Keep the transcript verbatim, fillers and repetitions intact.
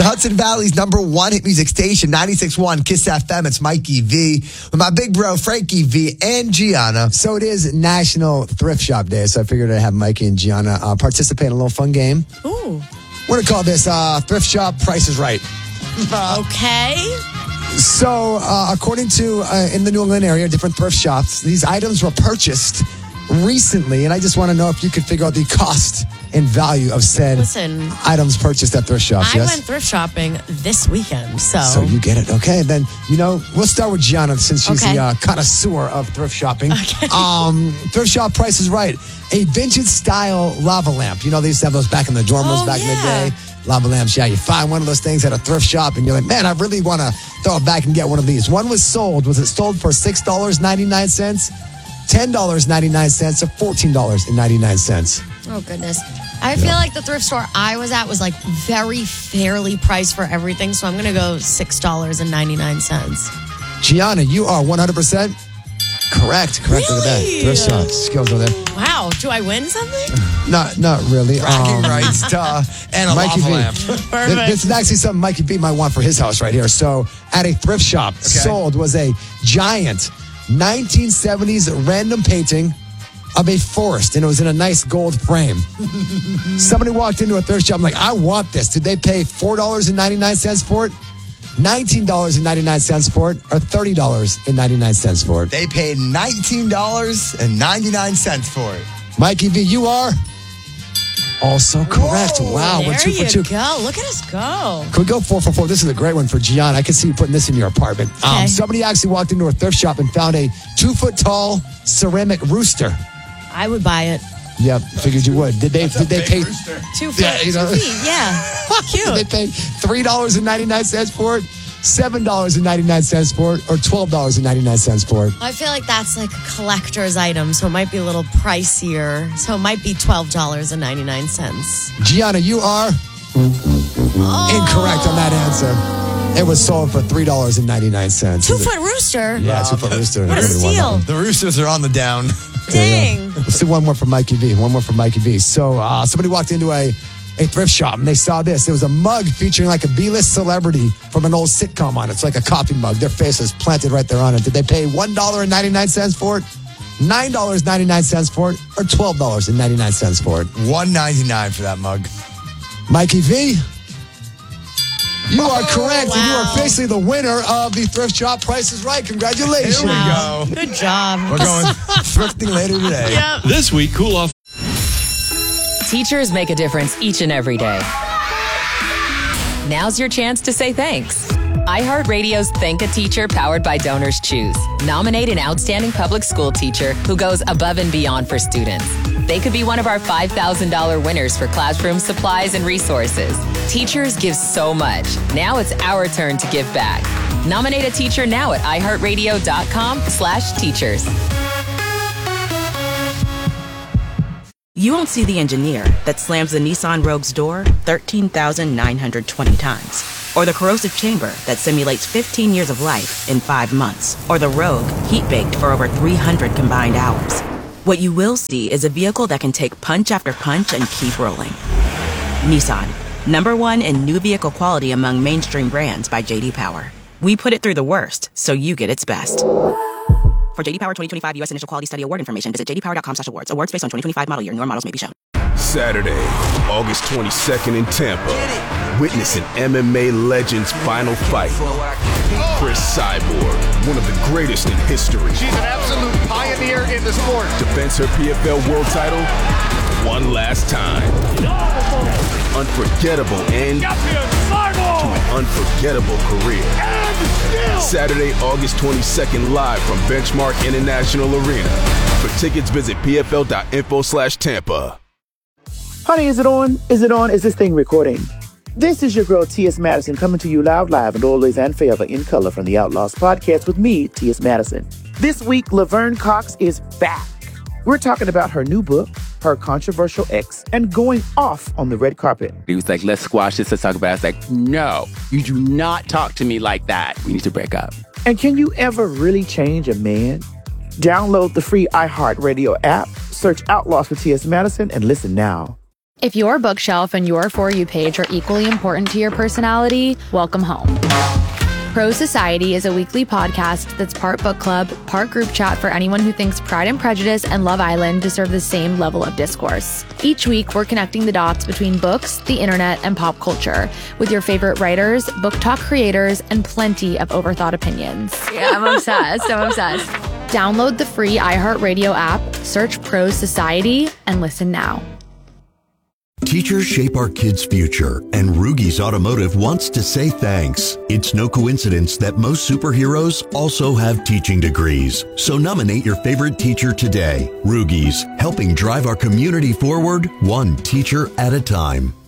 The Hudson Valley's number one hit music station, ninety-six point one Kiss F M. It's Mikey V with my big bro, Frankie V and Gianna. So it is National Thrift Shop Day, so I figured I'd have Mikey and Gianna uh, participate in a little fun game. Ooh. We're going to call this uh, Thrift Shop Price is Right. Okay. So, uh, according to, uh, in the New England area, different thrift shops, these items were purchased recently, and I just want to know if you could figure out the cost and value of said Listen, items purchased at thrift shops. I yes? went thrift shopping this weekend, so. So you get it. Okay, then, you know, we'll start with Gianna since she's Okay. the uh, connoisseur of thrift shopping. Okay. Um, thrift shop Price is Right. A vintage-style lava lamp. You know, they used to have those back in the dormers Oh, back yeah. in the day. Lava lamps, yeah. You find one of those things at a thrift shop, and you're like, man, I really want to throw it back and get one of these. One was sold. Was it sold for six dollars and ninety-nine cents, ten dollars and ninety-nine cents, or fourteen dollars and ninety-nine cents? Oh, goodness. I feel like the thrift store I was at was like very fairly priced for everything, so I'm going to go six dollars and ninety-nine cents. Gianna, you are one hundred percent correct. Correct. Look at that. Really? Thrift shop skills over there. Wow. Do I win something? Not, not really. Bragging Um, rights to, and a Mikey lava V. lamp. Th- This is actually something Mikey B might want for his house right here. So, at a thrift shop, sold was a giant nineteen seventies random painting of a forest, and it was in a nice gold frame. Somebody walked into a thrift shop, I'm like, I want this. Did they pay four dollars and ninety-nine cents for it, nineteen dollars and ninety-nine cents for it, or thirty dollars and ninety-nine cents for it? They paid nineteen dollars and ninety-nine cents for it. Mikey V, you are also correct. Whoa. Wow, There we're two for you two. go. Look at us go. Can we go four for four? This is a great one for Gian. I can see you putting this in your apartment. Okay. Um, somebody actually walked into a thrift shop and found a two-foot-tall ceramic rooster. I would buy it. Yep, figured you would. Did they? Did they pay? Two feet. Yeah, you know. Two feet. Yeah. Did they Cute. pay three dollars and ninety-nine cents for it, seven dollars and ninety-nine cents for it, or twelve dollars and ninety-nine cents for it? I feel like that's like a collector's item, so it might be a little pricier. So it might be twelve dollars and ninety-nine cents. Gianna, you are incorrect on that answer. It was sold for three dollars and ninety-nine cents. Two foot rooster. Yeah, two-foot rooster. What a steal. The Roosters are on the down. Dang. Let's do one more for Mikey V. One more for Mikey V. So uh, somebody walked into a, a thrift shop and they saw this. It was a mug featuring like a B-list celebrity from an old sitcom on it. It's like a coffee mug. Their face is planted right there on it. Did they pay one dollar and ninety-nine cents for it, nine dollars and ninety-nine cents for it, or twelve dollars and ninety-nine cents for it? one ninety-nine for that mug. Mikey V, you are correct. And you are wow. officially the winner of the Thrift Shop Price is Right. Congratulations. Here we Wow. go. Good job. We're going thrifting later today. Yep. This week, Cool Off. Teachers make a difference each and every day. Now's your chance to say thanks. iHeartRadio's Thank a Teacher powered by Donors Choose. Nominate an outstanding public school teacher who goes above and beyond for students. They could be one of our five thousand dollars winners for classroom supplies and resources. Teachers give so much. Now it's our turn to give back. Nominate a teacher now at iHeartRadio.com slash teachers. You won't see the engineer that slams the Nissan Rogue's door thirteen thousand nine hundred twenty times. Or the corrosive chamber that simulates fifteen years of life in five months. Or the Rogue heat-baked for over three hundred combined hours. What you will see is a vehicle that can take punch after punch and keep rolling. Nissan, number one in new vehicle quality among mainstream brands by J D Power. We put it through the worst, so you get its best. For J D Power twenty twenty-five U S Initial Quality Study Award information, visit j d power dot com slash awards. Awards based on twenty twenty-five model year. Newer models may be shown. Saturday, August twenty-second in Tampa. Witness an M M A legend's final fight. Chris Cyborg, one of the greatest in history. She's an absolute pioneer in the sport. Defends her P F L world title one last time. Unforgettable end to an unforgettable career. Saturday, August twenty-second, live from Benchmark International Arena. For tickets, visit p f l dot info slash Tampa. Honey, is it on? Is it on? Is this thing recording? This is your girl, T S. Madison, coming to you loud, live, and always and forever in color from the Outlaws podcast with me, T S. Madison. This week, Laverne Cox is back. We're talking about her new book, her controversial ex, and going off on the red carpet. He was like, let's squash this, let's talk about it. I was like, no, you do not talk to me like that. We need to break up. And can you ever really change a man? Download the free iHeartRadio app, search Outlaws for T S. Madison, and listen now. If your bookshelf and your For You page are equally important to your personality, welcome home. Pro Society is a weekly podcast that's part book club, part group chat for anyone who thinks Pride and Prejudice and Love Island deserve the same level of discourse. Each week, we're connecting the dots between books, the internet, and pop culture with your favorite writers, book talk creators, and plenty of overthought opinions. Yeah, I'm obsessed. I'm obsessed. Download the free iHeartRadio app, search Pro Society, and listen now. Teachers shape our kids' future, and Rugies Automotive wants to say thanks. It's no coincidence that most superheroes also have teaching degrees. So nominate your favorite teacher today. Rugies, helping drive our community forward one teacher at a time.